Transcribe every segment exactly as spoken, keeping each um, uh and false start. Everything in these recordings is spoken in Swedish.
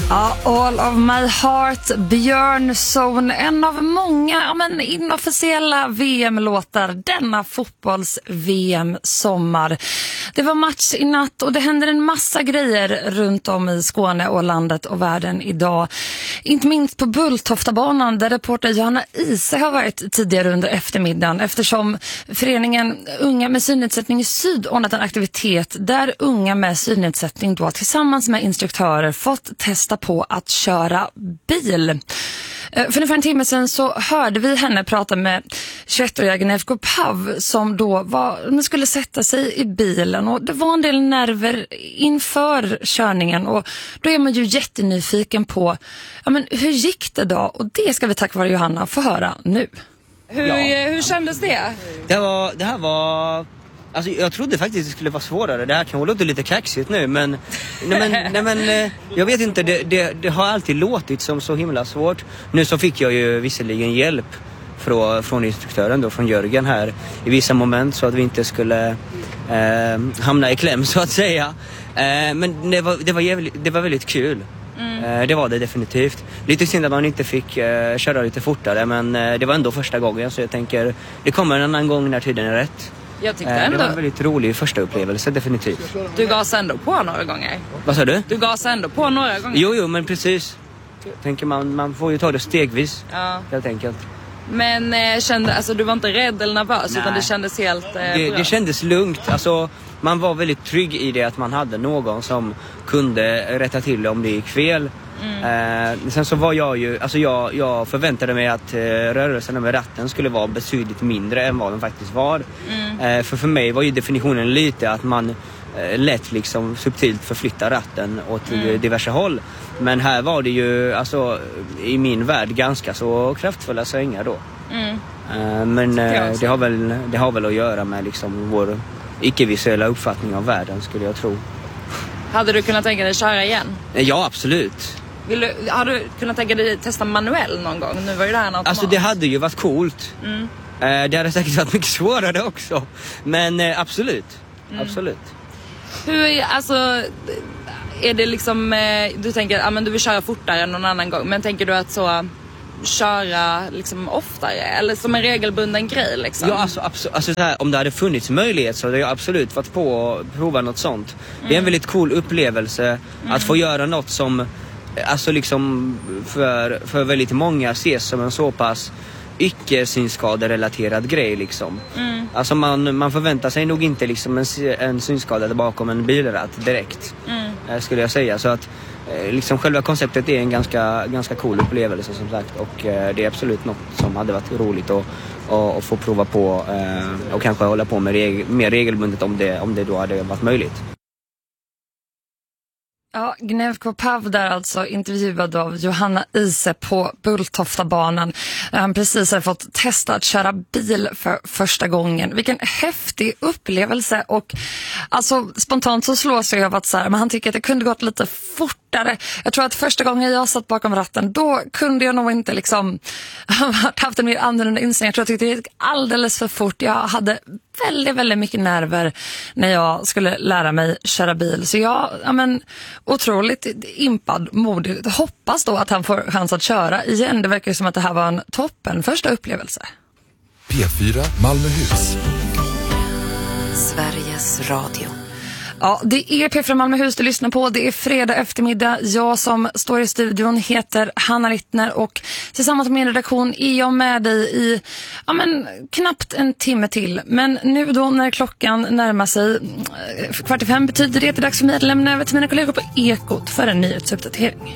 Ja, All of my heart, Björnson, en av många ja, men inofficiella V M-låtar denna fotbolls-V M-sommar. Det var match i natt och det händer en massa grejer runt om i Skåne och landet och världen idag. Inte minst på Bulltoftabanan där reporter Johanna Ise har varit tidigare under eftermiddagen eftersom föreningen Unga med synnedsättning i Syd ordnat en aktivitet där unga med synnedsättning då tillsammans med instruktörer fått testa på att köra bil. För ungefär en timme sedan så hörde vi henne prata med tjugoettåriga Gnevko Pav som då var, skulle sätta sig i bilen och det var en del nerver inför körningen och då är man ju jättenyfiken på ja, men hur gick det då? Och det ska vi tack vare Johanna få höra nu. Hur, ja. hur kändes det? Det, var, det här var... Alltså, jag trodde faktiskt det skulle vara svårare. Det här kan låta lite kaxigt nu, men, nej, men, nej, men jag vet inte, det, det, det har alltid låtit som så himla svårt. Nu så fick jag ju visserligen hjälp från, från instruktören då, från Jörgen här i vissa moment så att vi inte skulle eh, hamna i kläm så att säga. Eh, men det var, det, var jävligt, det var väldigt kul. Mm. Eh, det var det definitivt. Lite synd att man inte fick eh, köra lite fortare, men eh, det var ändå första gången så jag tänker det kommer en annan gång när tiden är rätt. Jag tyckte ändå. Det var en väldigt rolig första upplevelse, definitivt. Du gasade ändå på några gånger. Vad sa du? Du gasade ändå på några gånger. Jo, jo, men precis. Jag tänker man, man får ju ta det stegvis, ja. Helt enkelt. Men eh, kände, alltså, du var inte rädd eller nervös, Nej. Utan det kändes helt eh, det, bra. Det kändes lugnt. Alltså, man var väldigt trygg i det att man hade någon som kunde rätta till om det gick fel. Mm. Eh, sen så var jag ju, alltså jag, jag förväntade mig att eh, rörelserna med ratten skulle vara betydligt mindre än vad den faktiskt var. Mm. Eh, för för mig var ju definitionen lite att man eh, lätt liksom subtilt förflyttar ratten åt mm. diverse håll. Men här var det ju alltså i min värld ganska så kraftfulla svängar då. Mm. Eh, men eh, det, har väl, det har väl att göra med liksom vår icke-visuella uppfattning av världen skulle jag tro. Hade du kunnat tänka dig köra igen? Eh, ja, absolut. Vill du, har du kunnat tänka dig testa manuell någon gång? Nu var ju det här en automat. Alltså det hade ju varit coolt. Mm. Eh, det hade säkert varit mycket svårare också. Men eh, absolut. Mm. Absolut. Hur, alltså, är det liksom, eh, du tänker, ja men du vill köra fortare än någon annan gång. Men tänker du att så köra liksom oftare? Eller som en regelbunden grej liksom? Ja, alltså, absolut, alltså så här, om det hade funnits möjlighet så hade jag absolut varit på och prova något sånt. Mm. Det är en väldigt cool upplevelse mm. att få göra något som alltså liksom för, för väldigt många ses som en så pass icke-synskaderelaterad grej liksom. Mm. Alltså man, man förväntar sig nog inte liksom en, en synskada bakom en bilratt direkt mm. skulle jag säga. Så att liksom själva konceptet är en ganska, ganska cool upplevelse som sagt. Och det är absolut något som hade varit roligt att, att, att få prova på och kanske hålla på med reg, mer regelbundet om det, om det då hade varit möjligt. Ja, Gnevko Pav där alltså intervjuad av Johanna Ise på Bulltoftabanan. Han precis har fått testa att köra bil för första gången. Vilken häftig upplevelse och alltså spontant så slås jag av att så här, men han tycker att det kunde gått lite fortare. Jag tror att första gången jag satt bakom ratten då kunde jag nog inte liksom haft en mer annorlunda inställning. Jag tror att jag tyckte det gick alldeles för fort. Jag hade väldigt, väldigt mycket nerver när jag skulle lära mig köra bil. Så jag, ja men otroligt impad, modig. Hoppas då att han får chans att köra igen. Det verkar ju som att det här var en toppen första upplevelse. P fyra Malmöhus. Sveriges Radio. Ja, det är P fyra Malmöhus du lyssnar på. Det är fredag eftermiddag. Jag som står i studion heter Hanna Littner och tillsammans med min redaktion är jag med dig i ja, men, knappt en timme till. Men nu då när klockan närmar sig kvart i fem betyder det att det är dags för mig att lämna över till mina kollegor på Ekot för en nyhetsuppdatering.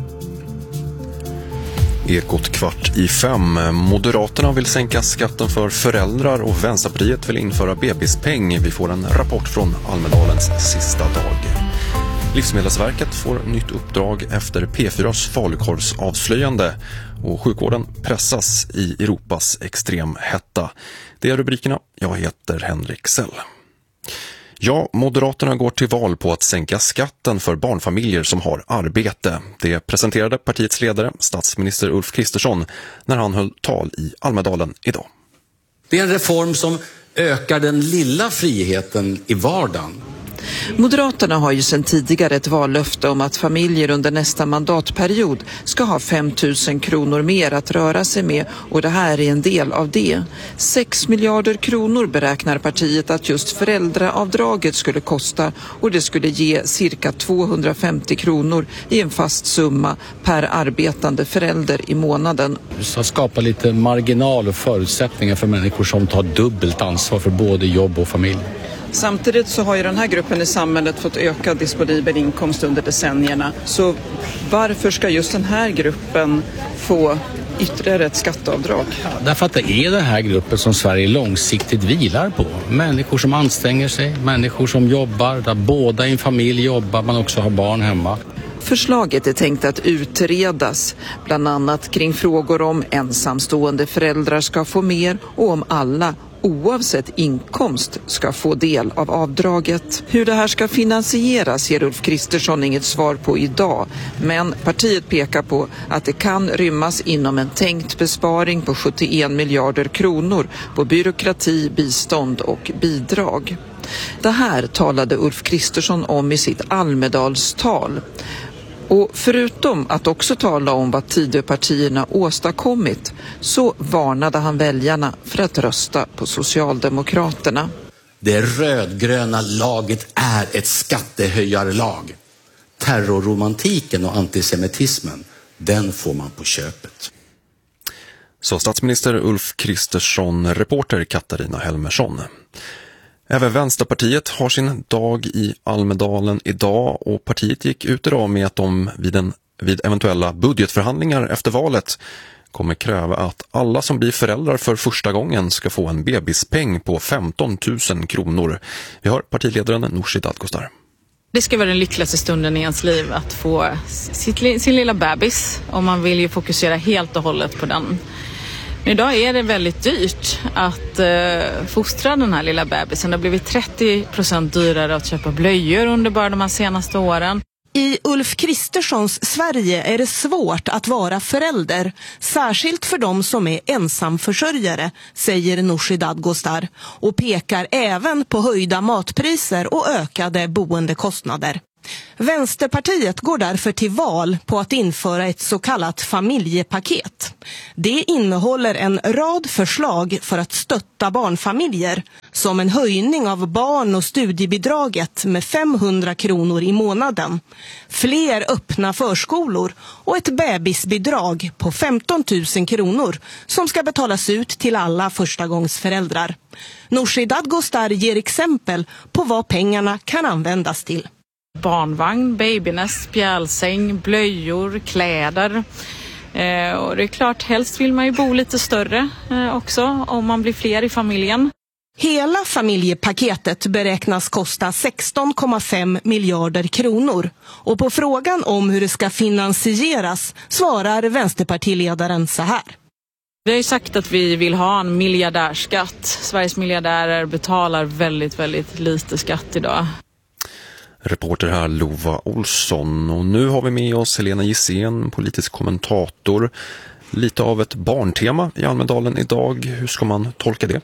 Ekot kvart i fem. Moderaterna vill sänka skatten för föräldrar och Vänsterpartiet vill införa bebispeng. Vi får en rapport från Almedalens sista dag. Livsmedelsverket får nytt uppdrag efter P fyras falukorvsavslöjande och sjukvården pressas i Europas extremhetta. Det är rubrikerna. Jag heter Henrik Sell. Ja, Moderaterna går till val på att sänka skatten för barnfamiljer som har arbete. Det presenterade partiets ledare, statsminister Ulf Kristersson, när han höll tal i Almedalen idag. Det är en reform som ökar den lilla friheten i vardagen. Moderaterna har ju sedan tidigare ett vallöfte om att familjer under nästa mandatperiod ska ha fem tusen kronor mer att röra sig med, och det här är en del av det. sex miljarder kronor beräknar partiet att just föräldraavdraget skulle kosta, och det skulle ge cirka tvåhundrafemtio kronor i en fast summa per arbetande förälder i månaden. Så skapa lite marginal och förutsättningar för människor som tar dubbelt ansvar för både jobb och familj. Samtidigt så har ju den här gruppen i samhället fått ökad disponibel inkomst under decennierna. Så varför ska just den här gruppen få ytterligare ett skatteavdrag? Ja, därför att det är den här gruppen som Sverige långsiktigt vilar på. Människor som anstränger sig, människor som jobbar, där båda i en familj jobbar, man också har barn hemma. Förslaget är tänkt att utredas, bland annat kring frågor om ensamstående föräldrar ska få mer och om alla, oavsett inkomst, ska få del av avdraget. Hur det här ska finansieras ger Ulf Kristersson inget svar på idag, men partiet pekar på att det kan rymmas inom en tänkt besparing på sjuttioen miljarder kronor på byråkrati, bistånd och bidrag. Det här talade Ulf Kristersson om i sitt Almedalstal. Och förutom att också tala om vad Tidöpartierna åstadkommit, så varnade han väljarna för att rösta på Socialdemokraterna. Det rödgröna laget är ett skattehöjarlag. Terrorromantiken och antisemitismen, den får man på köpet. Så statsminister Ulf Kristersson, reporter Katarina Helmersson. Även Vänsterpartiet har sin dag i Almedalen idag, och partiet gick ut idag med att de vid, en, vid eventuella budgetförhandlingar efter valet kommer kräva att alla som blir föräldrar för första gången ska få en bebispeng på femton tusen kronor. Vi har partiledaren Nooshi Dadgostar. Det ska vara den lyckligaste stunden i ens liv att få sitt, sin lilla bebis, och man vill ju fokusera helt och hållet på den. Men idag är det väldigt dyrt att eh, fostra den här lilla bebisen. Det har blivit trettio procent dyrare att köpa blöjor under bara de här senaste åren. I Ulf Kristerssons Sverige är det svårt att vara förälder, särskilt för de som är ensamförsörjare, säger Nooshi Dadgostar, och pekar även på höjda matpriser och ökade boendekostnader. Vänsterpartiet går därför till val på att införa ett så kallat familjepaket. Det innehåller en rad förslag för att stötta barnfamiljer, som en höjning av barn- och studiebidraget med femhundra kronor i månaden, fler öppna förskolor och ett bebisbidrag på femton tusen kronor som ska betalas ut till alla förstagångsföräldrar. Nooshi Dadgostar ger exempel på vad pengarna kan användas till. Barnvagn, babynest, spjälsäng, blöjor, kläder. Eh, och det är klart, helst vill man ju bo lite större eh, också om man blir fler i familjen. Hela familjepaketet beräknas kosta sexton komma fem miljarder kronor. Och på frågan om hur det ska finansieras svarar vänsterpartiledaren så här. Vi har ju sagt att vi vill ha en miljardärskatt. Sveriges miljardärer betalar väldigt, väldigt lite skatt idag. Reporter här Lova Olsson, och nu har vi med oss Helena Gissén, politisk kommentator. Lite av ett barntema i Almedalen idag. Hur ska man tolka det?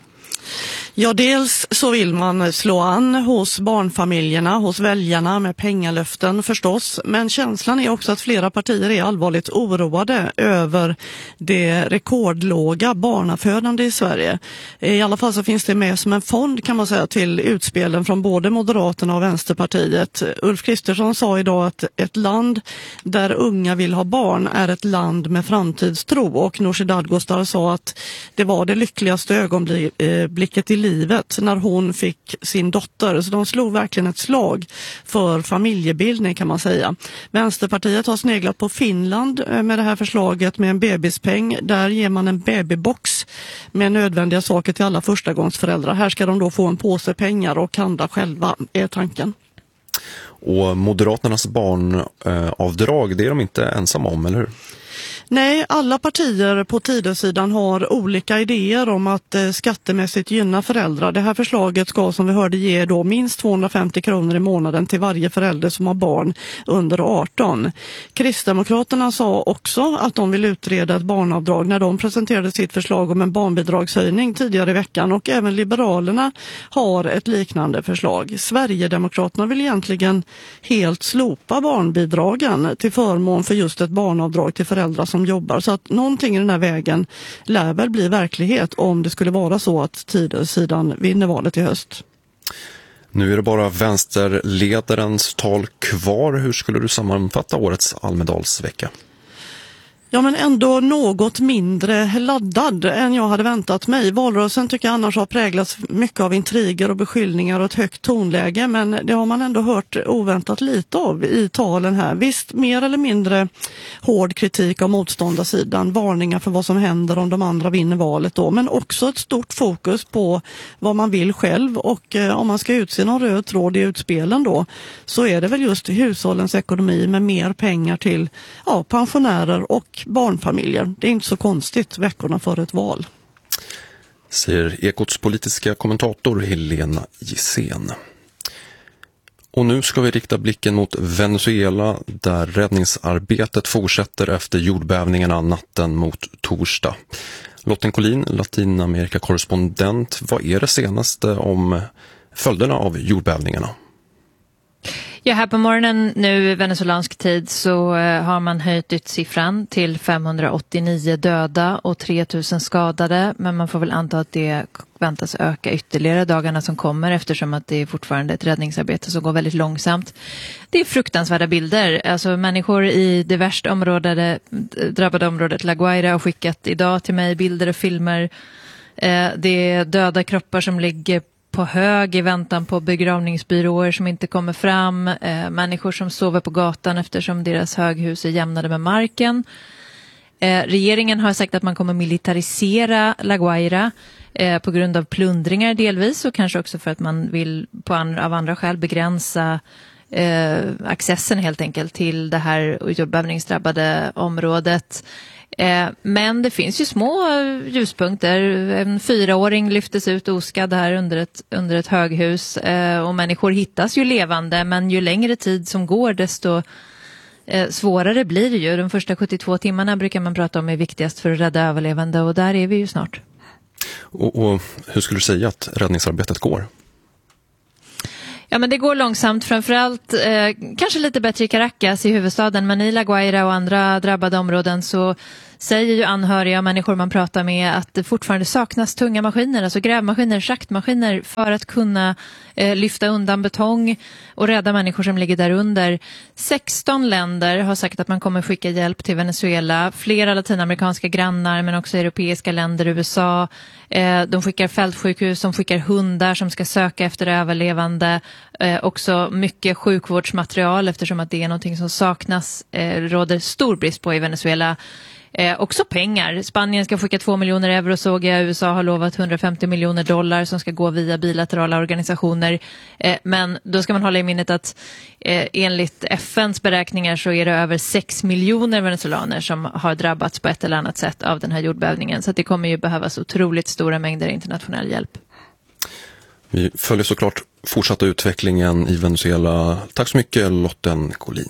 Ja, dels så vill man slå an hos barnfamiljerna, hos väljarna med pengalöften förstås. Men känslan är också att flera partier är allvarligt oroade över det rekordlåga barnafödande i Sverige. I alla fall så finns det med som en fond, kan man säga, till utspelen från både Moderaterna och Vänsterpartiet. Ulf Kristersson sa idag att ett land där unga vill ha barn är ett land med framtidstro. Och Nooshi Dadgostar sa att det var det lyckligaste ögonblicket i livet när hon fick sin dotter. Så de slog verkligen ett slag för familjebildning, kan man säga. Vänsterpartiet har sneglat på Finland med det här förslaget med en bebispeng. Där ger man en babybox med nödvändiga saker till alla förstagångsföräldrar. Här ska de då få en påse pengar och handla själva, är tanken. Och Moderaternas barnavdrag, det är de inte ensamma om, eller hur? Nej, alla partier på Tidösidan har olika idéer om att eh, skattemässigt gynna föräldrar. Det här förslaget ska, som vi hörde, ge då minst tvåhundrafemtio kronor i månaden till varje förälder som har barn under arton. Kristdemokraterna sa också att de vill utreda ett barnavdrag när de presenterade sitt förslag om en barnbidragshöjning tidigare i veckan, och även Liberalerna har ett liknande förslag. Sverigedemokraterna vill egentligen helt slopa barnbidragen till förmån för just ett barnavdrag till föräldrar som jobbar. Så att någonting i den här vägen lär väl bli verklighet om det skulle vara så att Tidösidan vinner valet i höst. Nu är det bara vänsterledarens tal kvar. Hur skulle du sammanfatta årets Almedalsvecka? Ja, men ändå något mindre laddad än jag hade väntat mig. Valrörelsen tycker jag annars har präglats mycket av intriger och beskyllningar och ett högt tonläge, men det har man ändå hört oväntat lite av i talen här. Visst, mer eller mindre hård kritik av motståndarsidan, varningar för vad som händer om de andra vinner valet då, men också ett stort fokus på vad man vill själv, och eh, om man ska utse någon röd tråd i utspelen då, så är det väl just hushållens ekonomi med mer pengar till ja, pensionärer och barnfamiljer. Det är inte så konstigt veckorna före ett val. Säger Ekots politiska kommentator Helena Gissén. Och nu ska vi rikta blicken mot Venezuela, där räddningsarbetet fortsätter efter jordbävningarna natten mot torsdag. Lotten Collin, Latinamerika-korrespondent, vad är det senaste om följderna av jordbävningarna? Ja, här på morgonen nu venezuelansk tid så eh, har man höjt ut siffran till femhundraåttionio döda och tre tusen skadade, men man får väl anta att det väntas öka ytterligare dagarna som kommer, eftersom att det är fortfarande ett räddningsarbete som går väldigt långsamt. Det är fruktansvärda bilder. Alltså människor i det värst områdade, drabbade området La Guaira har skickat idag till mig bilder och filmer. Eh, det är döda kroppar som ligger på hög i väntan på begravningsbyråer som inte kommer fram. Eh, människor som sover på gatan eftersom deras höghus är jämnade med marken. Eh, regeringen har sagt att man kommer militarisera La Guaira eh, på grund av plundringar delvis, och kanske också för att man vill på andra, av andra skäl begränsa eh, accessen helt enkelt till det här jordbävningsdrabbade området. Eh, men det finns ju små ljuspunkter. En fyraåring lyftes ut oskadd här under ett, under ett höghus, eh, och människor hittas ju levande, men ju längre tid som går desto eh, svårare blir det ju. De första sjuttiotvå timmarna brukar man prata om är viktigast för att rädda överlevande, och där är vi ju snart. Och, och hur skulle du säga att räddningsarbetet går? Ja, men det går långsamt, framförallt eh, kanske lite bättre i Caracas i huvudstaden, men i La Guaira och andra drabbade områden så säger ju anhöriga och människor man pratar med att det fortfarande saknas tunga maskiner, alltså grävmaskiner, schaktmaskiner, för att kunna eh, lyfta undan betong och rädda människor som ligger där under. sexton länder har sagt att man kommer skicka hjälp till Venezuela, flera latinamerikanska grannar men också europeiska länder, U S A. Eh, de skickar fältsjukhus, de skickar hundar som ska söka efter överlevande. Eh, också mycket sjukvårdsmaterial, eftersom att det är någonting som saknas, eh, råder stor brist på i Venezuela. Eh, också pengar. Spanien ska skicka två miljoner euro, såg jag. U S A har lovat hundrafemtio miljoner dollar som ska gå via bilaterala organisationer. Eh, men då ska man hålla i minnet att eh, enligt F N:s beräkningar så är det över sex miljoner venezuelaner som har drabbats på ett eller annat sätt av den här jordbävningen. Så att det kommer ju behövas otroligt stora mängder internationell hjälp. Vi följer såklart fortsatta utvecklingen i Venezuela. Tack så mycket, Lotten Collin.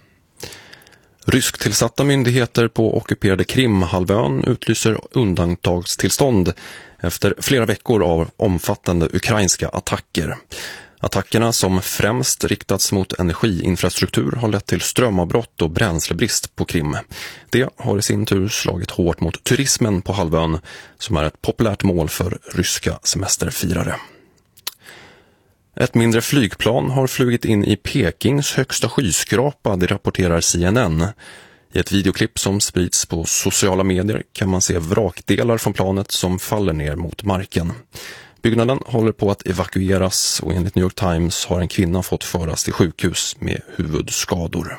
Rysktillsatta myndigheter på ockuperade Krimhalvön utlyser undantagstillstånd efter flera veckor av omfattande ukrainska attacker. Attackerna, som främst riktats mot energiinfrastruktur, har lett till strömavbrott och bränslebrist på Krim. Det har i sin tur slagit hårt mot turismen på halvön, som är ett populärt mål för ryska semesterfirare. Ett mindre flygplan har flugit in i Pekings högsta skyskrapa, det rapporterar C N N. I ett videoklipp som sprids på sociala medier kan man se vrakdelar från planet som faller ner mot marken. Byggnaden håller på att evakueras, och enligt New York Times har en kvinna fått föras till sjukhus med huvudskador.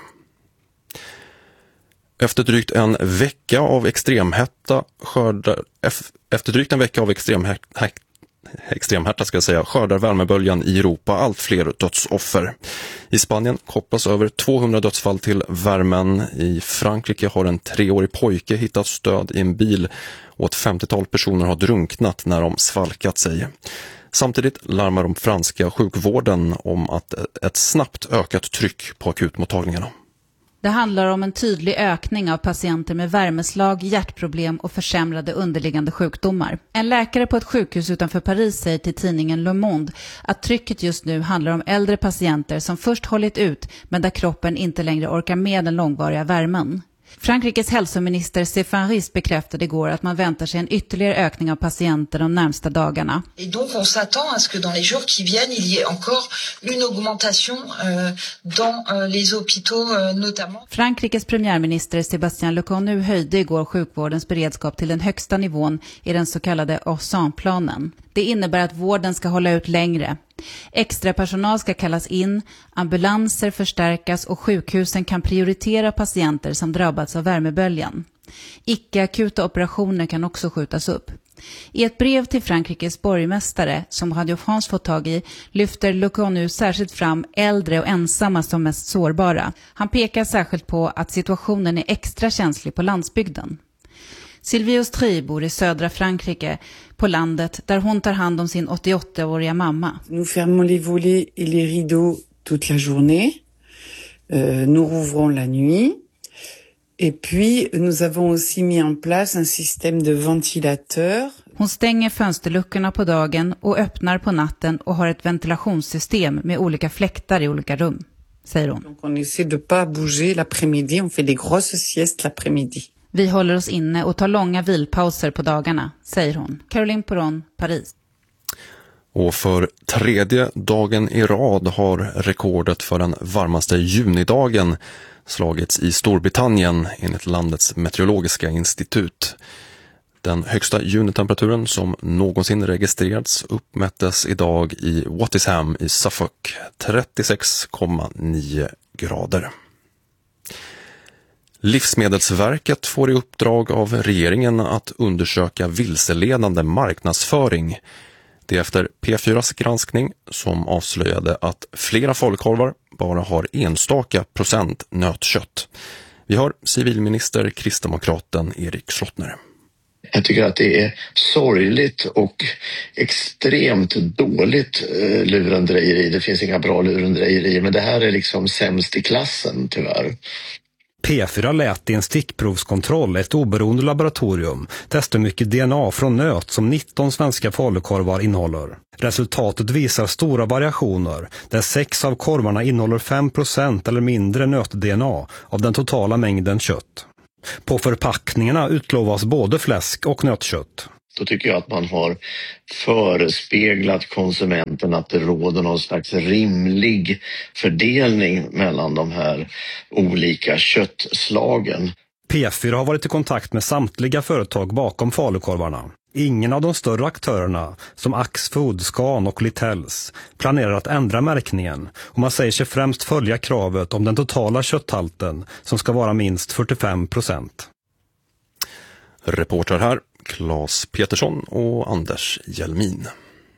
Efter drygt en vecka av extremhetta skördar, efter drygt en vecka av extremhetta extremhärta ska jag säga, skördar värmeböljan i Europa allt fler dödsoffer. I Spanien kopplas över tvåhundra dödsfall till värmen. I Frankrike har en treårig pojke hittats död i en bil och ett femtiotal personer har drunknat när de svalkat sig. Samtidigt larmar de franska sjukvården om att ett snabbt ökat tryck på akutmottagningarna. Det handlar om en tydlig ökning av patienter med värmeslag, hjärtproblem och försämrade underliggande sjukdomar. En läkare på ett sjukhus utanför Paris säger till tidningen Le Monde att trycket just nu handlar om äldre patienter som först hållit ut men där kroppen inte längre orkar med den långvariga värmen. Frankrikes hälsominister Stéphane Risse bekräftade igår att man väntar sig en ytterligare ökning av patienter de närmsta dagarna. Et donc on s'attend à ce que dans les jours qui viennent il y ait encore une augmentation euh, dans euh, les hôpitaux euh, notamment. Frankrikes premiärminister Sébastien Lecornu höjde igår sjukvårdens beredskap till den högsta nivån i den så kallade Orsan-planen. Det innebär att vården ska hålla ut längre. Extra personal ska kallas in, ambulanser förstärkas och sjukhusen kan prioritera patienter som drabbats av värmeböljan. Icke-akuta operationer kan också skjutas upp. I ett brev till Frankrikes borgmästare som Radio France fått tag i lyfter Lecornu särskilt fram äldre och ensamma som mest sårbara. Han pekar särskilt på att situationen är extra känslig på landsbygden. Sylvie Austrie bor i södra Frankrike på landet där hon tar hand om sin åttioåttaåriga mamma. Nous fermons les volets et les rideaux toute la journée. Euh, nous rouvrons la nuit. Et puis nous avons aussi mis en place un système de ventilateur. Hon stänger fönsterluckorna på dagen och öppnar på natten och har ett ventilationssystem med olika fläktar i olika rum, säger hon. Donc on essaie de pas bouger l'après-midi, on fait des grosses siestes l'après-midi. Vi håller oss inne och tar långa vilpauser på dagarna, säger hon. Caroline Poron, Paris. Och för tredje dagen i rad har rekordet för den varmaste junidagen slagits i Storbritannien enligt landets meteorologiska institut. Den högsta junitemperaturen som någonsin registrerats uppmättes idag i Wattisham i Suffolk, trettiosex komma nio grader. Livsmedelsverket får i uppdrag av regeringen att undersöka vilseledande marknadsföring. Det är efter P fyras granskning som avslöjade att flera falukorvar bara har enstaka procent nötkött. Vi har civilminister kristdemokraten Erik Slottner. Jag tycker att det är sorgligt och extremt dåligt eh, lurendrejeri. Det finns inga bra lurendrejeri, men det här är liksom sämst i klassen tyvärr. P fyra lät i en stickprovskontroll ett oberoende laboratorium testa mycket D N A från nöt som nitton svenska falukorvar innehåller. Resultatet visar stora variationer där sex av korvarna innehåller fem procent eller mindre nöt-D N A av den totala mängden kött. På förpackningarna utlovas både fläsk och nötkött. Då tycker jag att man har förespeglat konsumenten att det råder någon slags rimlig fördelning mellan de här olika köttslagen. P fyra har varit i kontakt med samtliga företag bakom falukorvarna. Ingen av de större aktörerna, som Axfood, Scan och Littells, planerar att ändra märkningen och man säger sig främst följa kravet om den totala kötthalten som ska vara minst fyrtiofem procent. Reporter här Claes Petersson och Anders Hjelmin.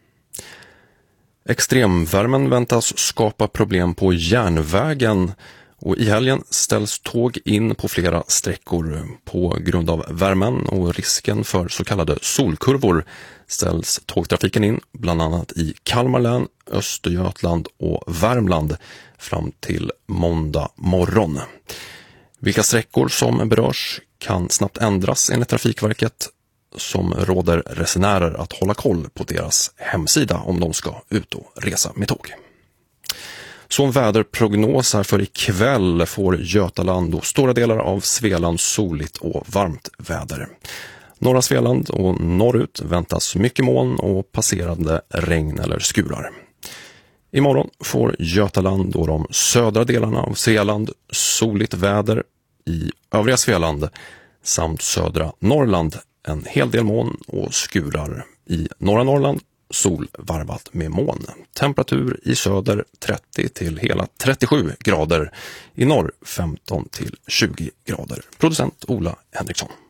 Extremvärmen väntas skapa problem på järnvägen och i helgen ställs tåg in på flera sträckor. På grund av värmen och risken för så kallade solkurvor ställs tågtrafiken in bland annat i Kalmar län, Östergötland och Värmland fram till måndag morgon. Vilka sträckor som berörs kan snabbt ändras enligt Trafikverket, som råder resenärer att hålla koll på deras hemsida om de ska ut och resa med tåg. Så en väderprognos här för ikväll får Götaland och stora delar av Svealand soligt och varmt väder. Norra Svealand och norrut väntas mycket moln och passerande regn eller skurar. Imorgon får Götaland och de södra delarna av Svealand soligt väder, i övriga Svealand samt södra Norrland en hel del moln och skurar. I norra Norrland sol varvat med moln. Temperatur i söder trettio till hela trettiosju grader. I norr femton till tjugo grader. Producent Ola Henriksson.